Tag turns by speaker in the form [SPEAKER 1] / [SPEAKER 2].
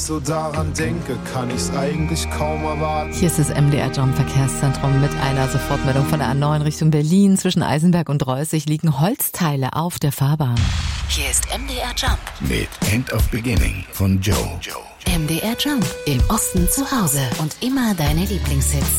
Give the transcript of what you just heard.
[SPEAKER 1] So daran denke, kann ich's eigentlich kaum erwarten.
[SPEAKER 2] Hier ist das MDR Jump Verkehrszentrum mit einer Sofortmeldung von der A9 Richtung Berlin. Zwischen Eisenberg und Reußig liegen Holzteile auf der Fahrbahn.
[SPEAKER 3] Hier ist MDR Jump
[SPEAKER 4] mit End of Beginning von Joe.
[SPEAKER 3] MDR Jump. Im Osten zu Hause und immer deine Lieblingshits.